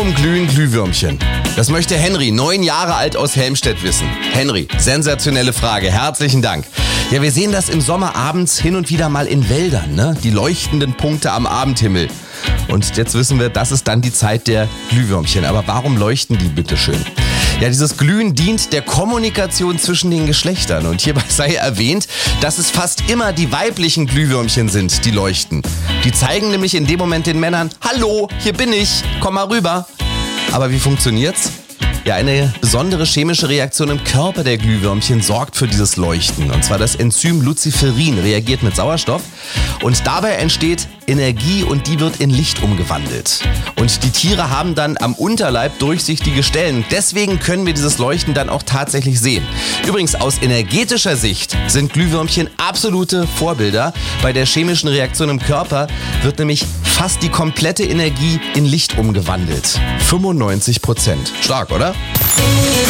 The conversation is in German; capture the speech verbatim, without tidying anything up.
Warum glühen Glühwürmchen? Das möchte Henry, neun Jahre alt aus Helmstedt, wissen. Henry, sensationelle Frage, herzlichen Dank. Ja, wir sehen das im Sommer abends hin und wieder mal in Wäldern, ne? Die leuchtenden Punkte am Abendhimmel. Und jetzt wissen wir, das ist dann die Zeit der Glühwürmchen. Aber warum leuchten die bitteschön? Ja, dieses Glühen dient der Kommunikation zwischen den Geschlechtern. Und hierbei sei erwähnt, dass es fast immer die weiblichen Glühwürmchen sind, die leuchten. Die zeigen nämlich in dem Moment den Männern: Hallo, hier bin ich, komm mal rüber. Aber wie funktioniert's? Ja, eine besondere chemische Reaktion im Körper der Glühwürmchen sorgt für dieses Leuchten. Und zwar das Enzym Luciferin reagiert mit Sauerstoff und dabei entsteht Energie und die wird in Licht umgewandelt. Und die Tiere haben dann am Unterleib durchsichtige Stellen. Deswegen können wir dieses Leuchten dann auch tatsächlich sehen. Übrigens, aus energetischer Sicht sind Glühwürmchen absolute Vorbilder. Bei der chemischen Reaktion im Körper wird nämlich fast die komplette Energie in Licht umgewandelt. fünfundneunzig Prozent. Stark, oder?